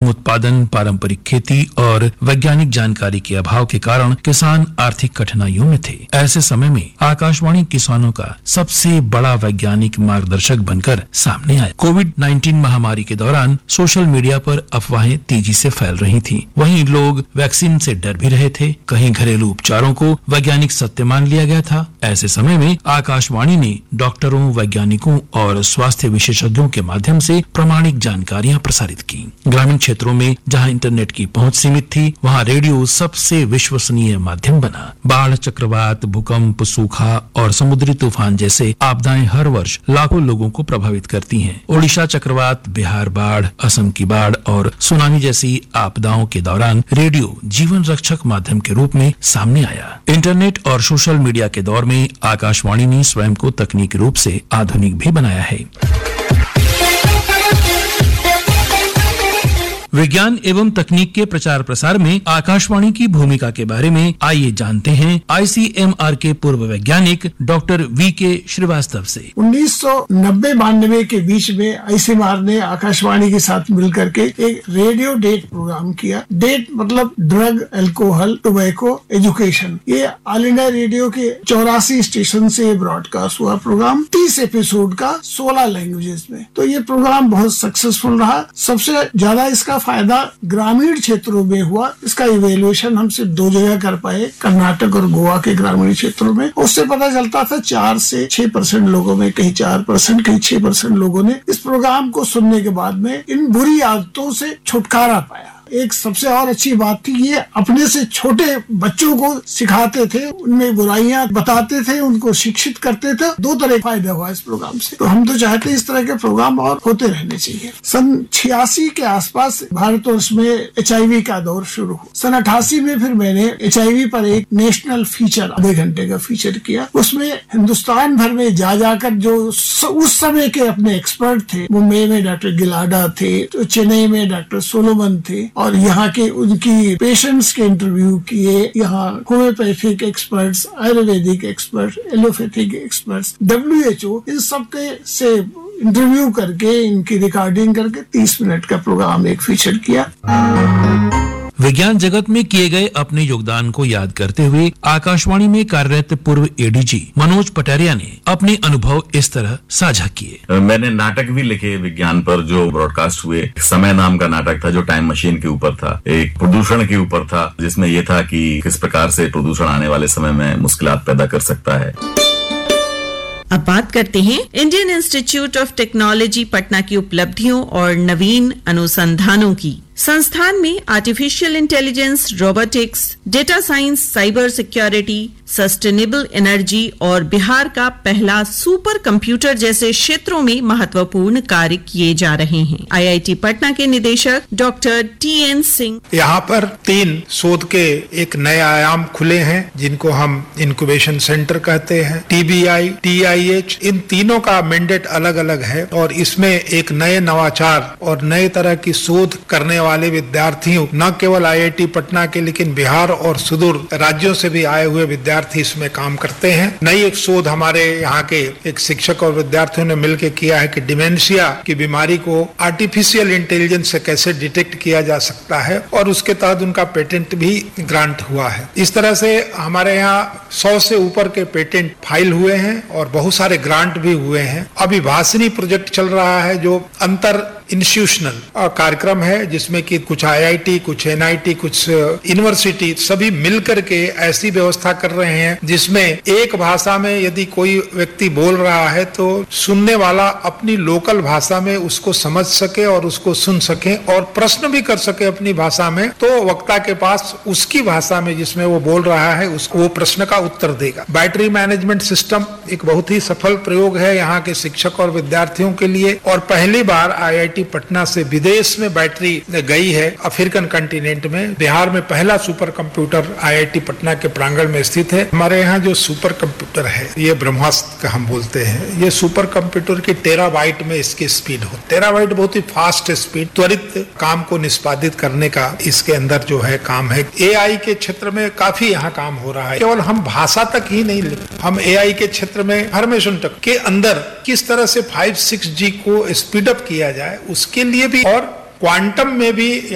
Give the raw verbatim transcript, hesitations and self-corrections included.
उत्पादन, पारंपरिक खेती और वैज्ञानिक जानकारी के अभाव के कारण किसान आर्थिक कठिनाइयों में थे। ऐसे समय में आकाशवाणी किसानों का सबसे बड़ा वैज्ञानिक मार्गदर्शक बनकर सामने आया। कोविड नाइन्टीन महामारी के दौरान सोशल मीडिया पर अफवाहें तेजी से फैल रही थीं। वहीं लोग वैक्सीन से डर भी रहे थे। कहीं घरेलू उपचारों को वैज्ञानिक सत्य मान लिया गया था। ऐसे समय में आकाशवाणी ने डॉक्टरों, वैज्ञानिकों और स्वास्थ्य विशेषज्ञों के माध्यम से प्रामाणिक जानकारियां प्रसारित की। ग्रामीण क्षेत्रों में जहां इंटरनेट की पहुंच सीमित थी, वहां रेडियो सबसे विश्वसनीय माध्यम बना। बाढ़, चक्रवात, भूकंप, सूखा और समुद्री तूफान जैसे आपदाएं हर वर्ष लाखों लोगों को प्रभावित करती हैं। ओडिशा चक्रवात, बिहार बाढ़, असम की बाढ़ और सुनामी जैसी आपदाओं के दौरान रेडियो जीवन रक्षक माध्यम के रूप में सामने आया। इंटरनेट और सोशल मीडिया के दौर में आकाशवाणी ने स्वयं को तकनीकी रूप से आधुनिक भी बनाया है। विज्ञान एवं तकनीक के प्रचार प्रसार में आकाशवाणी की भूमिका के बारे में आइए जानते हैं आईसीएमआर के पूर्व वैज्ञानिक डॉक्टर वी के श्रीवास्तव से। उन्नीस सौ नब्बे बानवे के बीच में आईसीएमआर ने आकाशवाणी के साथ मिलकर के एक रेडियो डेट प्रोग्राम किया। डेट मतलब ड्रग, अल्कोहल, टोबैको, एजुकेशन। ये ऑल इंडिया रेडियो के चौरासी स्टेशन से ब्रॉडकास्ट हुआ प्रोग्राम, तीस एपिसोड का, सोलह लैंग्वेजेस में। तो ये प्रोग्राम बहुत सक्सेसफुल रहा। सबसे ज्यादा इसका फायदा ग्रामीण क्षेत्रों में हुआ। इसका इवेल्युएशन हम सिर्फ दो जगह कर पाए, कर्नाटक और गोवा के ग्रामीण क्षेत्रों में। उससे पता चलता था चार से छह परसेंट लोगों में, कहीं चार परसेंट कहीं छह परसेंट लोगों ने इस प्रोग्राम को सुनने के बाद में इन बुरी आदतों से छुटकारा पाया। एक सबसे और अच्छी बात थी, ये अपने से छोटे बच्चों को सिखाते थे, उनमें बुराइयां बताते थे, उनको शिक्षित करते थे। दो तरह फायदा हुआ इस प्रोग्राम से। तो हम तो चाहते हैं इस तरह के प्रोग्राम और होते रहने चाहिए। सन छियासी के आसपास भारतवर्ष में एचआईवी का दौर शुरू हुआ। सन अठासी में फिर मैंने एचआईवी पर एक नेशनल फीचर, आधे घंटे का फीचर किया। उसमें हिंदुस्तान भर में जा जाकर जो उस समय के अपने एक्सपर्ट थे, मुंबई में डॉक्टर गिलाडा थे, तो चेन्नई में डॉक्टर सोलोमन थे, और यहाँ के उनकी पेशेंट्स के इंटरव्यू किए। यहाँ homeopathic experts, Ayurvedic expert, allopathic experts, WHO, इन सब के से इंटरव्यू करके, इनकी रिकॉर्डिंग करके तीस मिनट का प्रोग्राम एक फीचर किया। विज्ञान जगत में किए गए अपने योगदान को याद करते हुए आकाशवाणी में कार्यरत पूर्व एडीजी मनोज पटेरिया ने अपने अनुभव इस तरह साझा किए। मैंने नाटक भी लिखे विज्ञान पर जो ब्रॉडकास्ट हुए। समय नाम का नाटक था जो टाइम मशीन के ऊपर था, एक प्रदूषण के ऊपर था, जिसमें यह था कि किस प्रकार से प्रदूषण आने वाले समय में मुश्किलात पैदा कर सकता है। अब बात करते हैं Indian institute of technology Patna की उपलब्धियों और नवीन अनुसंधानों की। संस्थान में artificial intelligence, robotics, data science, cyber security, sustainable energy और बिहार का पहला सुपर कंप्यूटर जैसे क्षेत्रों में महत्वपूर्ण कार्य किए जा रहे हैं। आईआईटी पटना के निदेशक डॉक्टर टी एन सिंह। यहाँ पर तीन शोध के एक नए आयाम खुले हैं, जिनको हम इंक्यूबेशन सेंटर कहते हैं। टीबीआई, टीआईएच, इन तीनों का मैंडेट अलग अलग है और इसमें एक नए नवाचार और नए तरह की शोध करने वाले विद्यार्थियों, न केवल आईआईटी पटना के लेकिन बिहार और सुदूर राज्यों से भी आए हुए विद्यार्थी इसमें काम करते हैं। नई एक शोध हमारे यहाँ के एक शिक्षक और विद्यार्थियों ने मिलकर किया है कि डिमेंशिया की बीमारी को आर्टिफिशियल इंटेलिजेंस से कैसे डिटेक्ट किया जा सकता है, और उसके तहत उनका पेटेंट भी ग्रांट हुआ है। इस तरह से हमारे यहाँ सौ से ऊपर के पेटेंट फाइल हुए हैं और बहुत सारे ग्रांट भी हुए हैं। अभी भाषणी प्रोजेक्ट चल रहा है जो अंतर इंस्टीट्यूशनल कार्यक्रम है, जिसमें कि कुछ आईआईटी, कुछ एनआईटी, कुछ यूनिवर्सिटी सभी मिलकर के ऐसी व्यवस्था कर रहे हैं जिसमें एक भाषा में यदि कोई व्यक्ति बोल रहा है तो सुनने वाला अपनी लोकल भाषा में उसको समझ सके और उसको सुन सके और प्रश्न भी कर सके अपनी भाषा में, तो वक्ता के पास उसकी भाषा में जिसमें वो बोल रहा है उसको वो प्रश्न का उत्तर देगा। बैटरी मैनेजमेंट सिस्टम एक बहुत ही सफल प्रयोग है यहाँ के शिक्षक और विद्यार्थियों के लिए, और पहली बार आईआईटी पटना से विदेश में बैटरी गई है। अफ्रीकन कंटिनेंट में बिहार में पहला सुपर कंप्यूटर आईआईटी पटना के प्रांगण में स्थित है। हमारे यहाँ जो सुपर कंप्यूटर है ये ब्रह्मास्त्र का हम बोलते हैं। ये सुपर कंप्यूटर की टेराबाइट में इसकी स्पीड हो, टेराबाइट बहुत ही फास्ट स्पीड, त्वरित काम को निष्पादित करने का इसके अंदर जो है काम है। एआई के क्षेत्र में काफी यहाँ काम हो रहा है। केवल हम भाषा तक ही नहीं, हम एआई के क्षेत्र में इन्फॉर्मेशन तक के अंदर किस तरह से फाइव सिक्स जी को स्पीड अप किया जाए उसके लिए भी, और क्वांटम में भी